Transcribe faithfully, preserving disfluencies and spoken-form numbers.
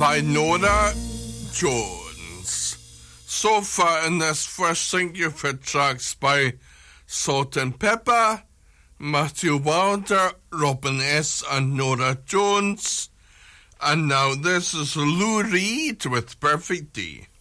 by Norah Jones. So far in this first Thank You for tracks by Salt and Pepper, Matthew Wilder, Robin S. and Norah Jones. And now this is Lou Reed with Perfect Day.